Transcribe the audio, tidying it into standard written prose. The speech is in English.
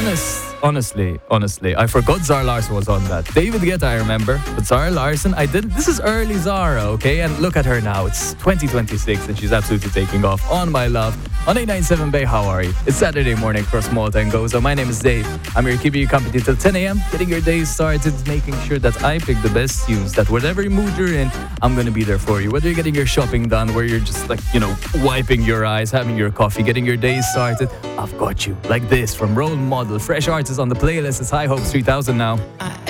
Honestly, I forgot Zara Larsson was on that. David Guetta, I remember, but Zara Larsson, I didn't. This is early Zara, okay? And look at her now. It's 2026 and she's absolutely taking off. On My Love, on 897 Bay, how are you? It's Saturday morning across Malta and Gozo. My name is Dave. I'm here keeping you company till 10 a.m., getting your day started, making sure that I pick the best tunes, that whatever mood you're in, I'm going to be there for you. Whether you're getting your shopping done, where you're just like, wiping your eyes, having your coffee, getting your day started, I've got you. Like this from Role Model. Fresh artists on the playlist. It's High Hopes 3000 now.